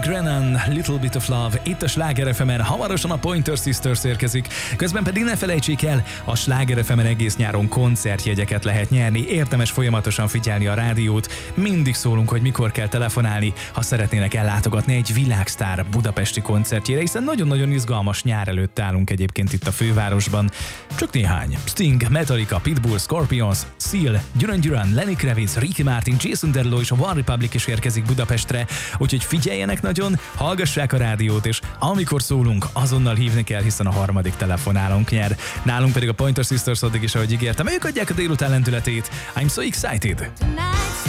Grennan, Little Bit of Love, itt a Sláger FM-en, hamarosan a Pointer Sisters érkezik. Közben pedig ne felejtsék el, a Sláger FM-en egész nyáron koncertjegyeket lehet nyerni, érdemes folyamatosan figyelni a rádiót, mindig szólunk, hogy mikor kell telefonálni, ha szeretnének ellátogatni egy világsztár budapesti koncertjére, hiszen nagyon-nagyon izgalmas nyár előtt állunk egyébként itt a fővárosban. Csak néhány: Sting, Metallica, Pitbull, Scorpions, Seal, Duran Duran, Lenny Kravitz, Ricky Martin, Jason Derulo és a One Republic is érkezik Budapestre, úgyhogy figyeljenek nagyon, hallgassák a rádiót, és amikor szólunk, azonnal hívni kell, hiszen a harmadik telefonálónk nyer. Nálunk pedig a Pointer Sisters addig is, ahogy ígértem, ők adják a délután lendületét. I'm so excited!